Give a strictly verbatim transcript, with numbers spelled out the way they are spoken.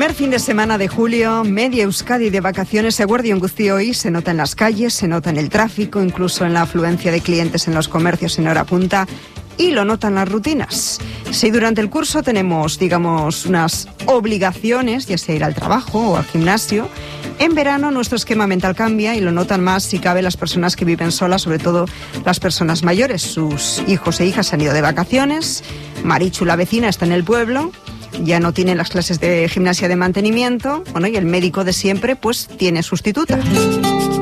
Primer fin de semana de julio, media Euskadi de vacaciones, eguerdion guztioi, se nota en las calles, se nota en el tráfico, incluso en la afluencia de clientes en los comercios en hora punta, y lo notan las rutinas. Si durante el curso tenemos, digamos, unas obligaciones, ya sea ir al trabajo o al gimnasio, en verano nuestro esquema mental cambia y lo notan más si cabe las personas que viven solas, sobre todo las personas mayores. Sus hijos e hijas se han ido de vacaciones, Marichu, la vecina, está en el pueblo, ya no tiene las clases de gimnasia de mantenimiento, bueno, y el médico de siempre pues tiene sustituta.